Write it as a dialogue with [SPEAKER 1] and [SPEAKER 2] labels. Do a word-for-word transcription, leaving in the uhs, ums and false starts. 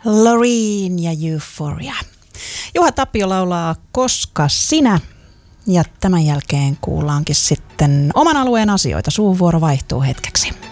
[SPEAKER 1] Loreen ja Euphoria. Juha Tapio laulaa Koska sinä. Ja tämän jälkeen kuullaankin sitten oman alueen asioita. Suun vuoro vaihtuu hetkeksi.